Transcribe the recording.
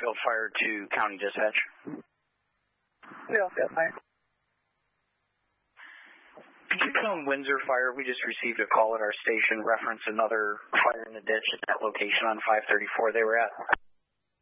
field fire to County Dispatch. Yeah, fine. Could you tell Windsor Fire, we just received a call at our station reference another fire in the ditch at that location on 534 they were at.